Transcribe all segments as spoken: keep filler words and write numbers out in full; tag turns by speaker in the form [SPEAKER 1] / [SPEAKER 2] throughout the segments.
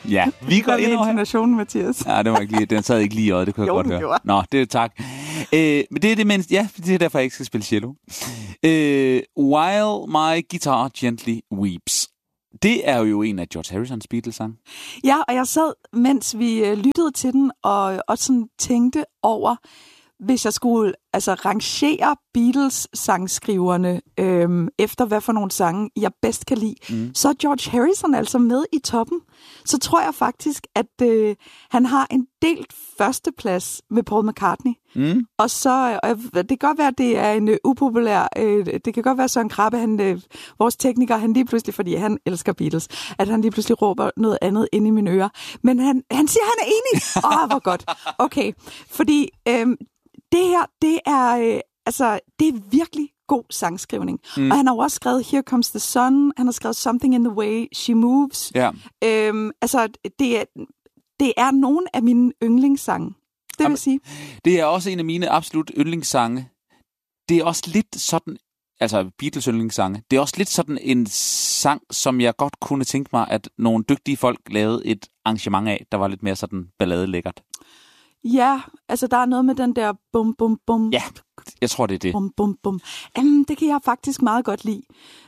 [SPEAKER 1] Ja, vi går ind over
[SPEAKER 2] intonationen, Mathias.
[SPEAKER 1] Ja, det var ikke lige, den sad ikke lige i øjet, det kunne jeg
[SPEAKER 2] jo,
[SPEAKER 1] godt høre.
[SPEAKER 2] Gjorde.
[SPEAKER 1] Nå, det er tak. Øh, men det er det, men ja, det er derfor, jeg ikke skal spille cello. Øh, While My Guitar Gently Weeps. Det er jo en af George Harrisons Beatles-sange.
[SPEAKER 2] Ja, og jeg sad, mens vi øh, lyttede til den, og også sådan tænkte over, hvis jeg skulle altså rangere Beatles-sangskriverne øhm, efter hvad for nogle sange, jeg bedst kan lide, mm. så er George Harrison altså med i toppen. Så tror jeg faktisk, at øh, han har en delt førsteplads med Paul McCartney. Mm. Og så, og det kan godt være, at det er en uh, upopulær, øh, det kan godt være Søren Krabbe, han, øh, vores tekniker, han lige pludselig, fordi han elsker Beatles, at han lige pludselig råber noget andet ind i mine ører. Men han, han siger, at han er enig. Åh, oh, hvor godt. Okay, fordi øh, det her, det er, øh, altså, det er virkelig god sangskrivning. Mm. Og han har jo også skrevet Here Comes the Sun, han har skrevet Something in the Way She Moves. Yeah. Øhm, altså, det er, det er nogle af mine yndlingssange, det vil Jamen, sige.
[SPEAKER 1] Det er også en af mine absolut yndlingssange. Det er også lidt sådan, altså Beatles yndlingssange, det er også lidt sådan en sang, som jeg godt kunne tænke mig, at nogle dygtige folk lavede et arrangement af, der var lidt mere sådan balladelækkert.
[SPEAKER 2] Ja, altså der er noget med den der bum, bum, bum.
[SPEAKER 1] Ja, jeg tror, det er det.
[SPEAKER 2] Bum, bum, bum. Um, det kan jeg faktisk meget godt lide.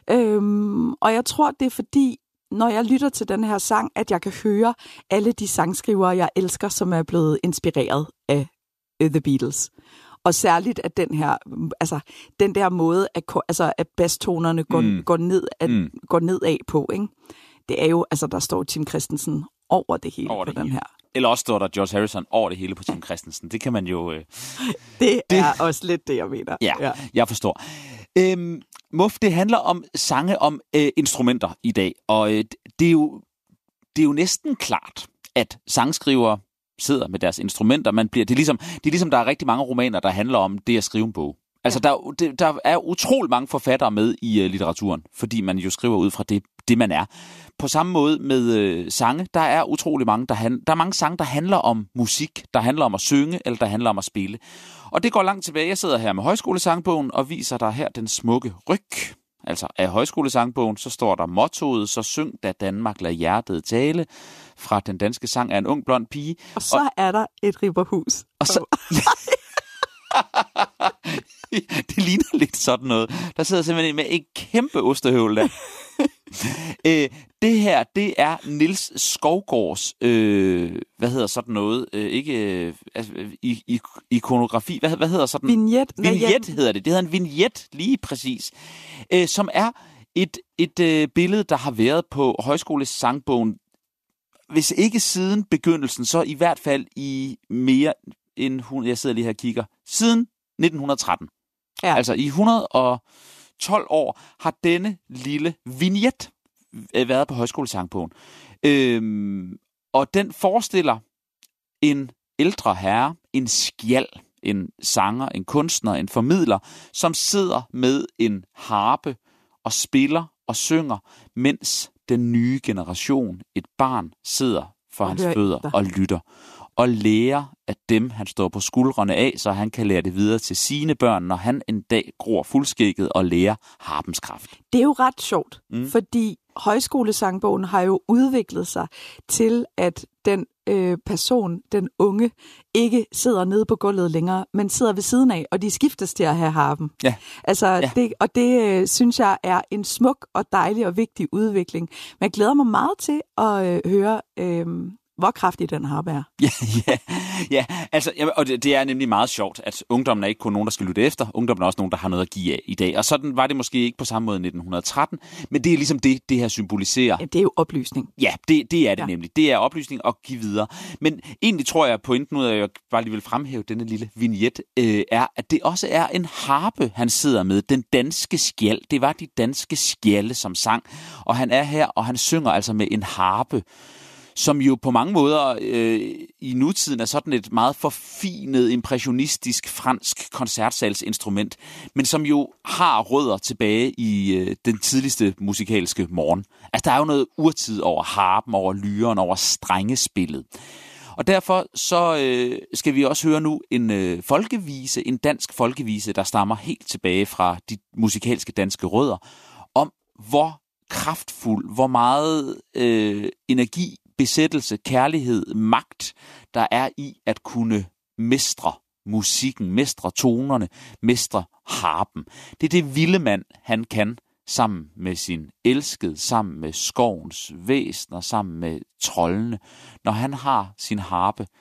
[SPEAKER 2] Øhm, og jeg tror, det er fordi, når jeg lytter til den her sang, at jeg kan høre alle de sangskrivere, jeg elsker, som er blevet inspireret af uh, The Beatles. Og særligt at den her, altså den der måde, at, altså, at basstonerne går, mm. går, ned, at, mm. går ned af på, ikke? Det er jo, altså der står Tim Christensen over det hele over på det den hele. Her.
[SPEAKER 1] Eller også står der George Harrison over det hele på Tim Christensen. Det kan man jo... Øh...
[SPEAKER 2] Det, det er også lidt det, jeg mener.
[SPEAKER 1] Ja, ja. Jeg forstår. Øhm, Muff, det handler om sange om øh, instrumenter i dag. Og øh, det, er jo, det er jo næsten klart, at sangskrivere sidder med deres instrumenter. Man bliver, det, er ligesom, det er ligesom, der er rigtig mange romaner, der handler om det at skrive en bog. Altså, ja. der, det, der er utrolig mange forfattere med i uh, litteraturen, fordi man jo skriver ud fra det, det man er. På samme måde med øh, sange, der er utrolig mange, der, han, der er mange sange, der handler om musik, der handler om at synge, eller der handler om at spille. Og det går langt tilbage. Jeg sidder her med Højskolesangbogen og viser dig her den smukke ryg. Altså af Højskolesangbogen, så står der mottoet, så syng da Danmark lad hjertet tale, fra Den danske sang af en ung blond pige.
[SPEAKER 2] Og så og, er der et ribberhus.
[SPEAKER 1] Og så... Det ligner lidt sådan noget. Der sidder simpelthen med et kæmpe ostehøvl der. øh, det her, det er Niels Skovgaards, øh, hvad hedder sådan noget? Øh, ikke øh, altså, i, i, ikonografi. Hvad, hvad hedder sådan?
[SPEAKER 2] Vignet.
[SPEAKER 1] Vignet hedder det. Det hedder en vignet, lige præcis. Øh, som er et, et øh, billede, der har været på Højskolesangbogen. Hvis ikke siden begyndelsen, så i hvert fald i mere end, jeg sidder lige her og kigger, siden nitten tretten. Ja. Altså i et hundrede og tolv år har denne lille vignet været på Højskolesangbogen. Øhm, og den forestiller en ældre herre, en skjald, en sanger, en kunstner, en formidler, som sidder med en harpe og spiller og synger, mens den nye generation, et barn, sidder for hans fødder og lytter. Og lærer af dem, han står på skuldrene af, så han kan lære det videre til sine børn, når han en dag gror fuldskægget og lærer harpens kraft.
[SPEAKER 2] Det er jo ret sjovt, mm. fordi Højskolesangbogen har jo udviklet sig til, at den øh, person, den unge, ikke sidder nede på gulvet længere, men sidder ved siden af, og de skiftes til at have harpen. Ja. Altså, ja. Det, og det øh, synes jeg er en smuk og dejlig og vigtig udvikling. Men jeg glæder mig meget til at øh, høre... Øh, hvor kraftig den harpe er.
[SPEAKER 1] Ja, ja, ja. Altså, og det, det er nemlig meget sjovt, at ungdommen er ikke kun nogen, der skal lytte efter. Ungdommen er også nogen, der har noget at give af i dag. Og sådan var det måske ikke på samme måde i nitten tretten, men det er ligesom det, det her symboliserer.
[SPEAKER 2] Ja, det er jo oplysning.
[SPEAKER 1] Ja, det, det er det ja. nemlig. Det er oplysning og give videre. Men egentlig tror jeg, at pointen ud af, at jeg bare lige vil fremhæve denne lille vignet, øh, er, at det også er en harpe, han sidder med. Den danske skjald. Det var de danske skjalde, som sang. Og han er her, og han synger altså med en harpe, som jo på mange måder øh, i nutiden er sådan et meget forfinet, impressionistisk fransk koncertsalsinstrument, men som jo har rødder tilbage i øh, den tidligste musikalske morgen. Altså, der er jo noget urtid over harpen, over lyren, over strengespillet. Og derfor så øh, skal vi også høre nu en øh, folkevise, en dansk folkevise, der stammer helt tilbage fra de musikalske danske rødder, om hvor kraftfuld, hvor meget øh, energi besættelse, kærlighed, magt, der er i at kunne mestre musikken, mestre tonerne, mestre harpen. Det er det Villemand, han kan sammen med sin elskede, sammen med skovens væsener, sammen med troldene. Når han har sin harpe,